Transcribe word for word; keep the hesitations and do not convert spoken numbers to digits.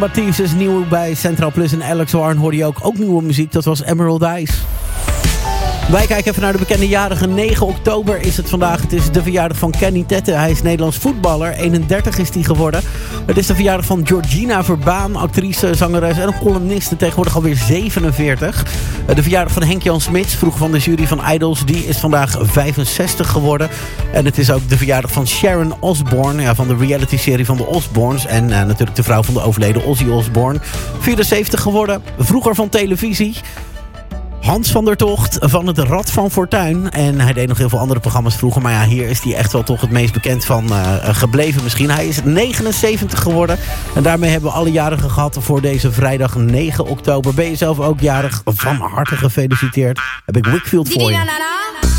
Mathies is nieuw bij Centraal Plus en Alex Warren hoorde je ook, ook nieuwe muziek. Dat was Emerald Eyes. Wij kijken even naar de bekende jarige. negen oktober is het vandaag. Het is de verjaardag van Kenny Tette. Hij is Nederlands voetballer. eenendertig is hij geworden. Het is de verjaardag van Georgina Verbaan. Actrice, zangeres en een columniste. Tegenwoordig alweer zevenenveertig. De verjaardag van Henk-Jan Smits. Vroeger van de jury van Idols. Die is vandaag vijfenzestig geworden. En het is ook de verjaardag van Sharon Osbourne. Ja, van de reality-serie van de Osbournes. En uh, natuurlijk de vrouw van de overleden Ozzy Osbourne. vierenzeventig geworden. Vroeger van televisie. Hans van der Tocht van het Rad van Fortuin. En hij deed nog heel veel andere programma's vroeger. Maar ja, hier is hij echt wel toch het meest bekend van uh, gebleven misschien. Hij is negenenzeventig geworden. En daarmee hebben we alle jarigen gehad voor deze vrijdag negen oktober. Ben je zelf ook jarig? Van harte gefeliciteerd. Heb ik Wickfield voor je.